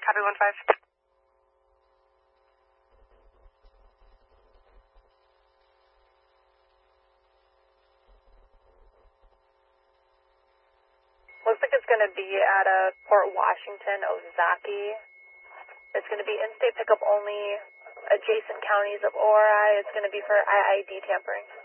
Copy 1-5. Looks like it's going to be at Port Washington, Ozaki. It's going to be in-state pickup only, adjacent counties of Ori. It's going to be for IID tampering.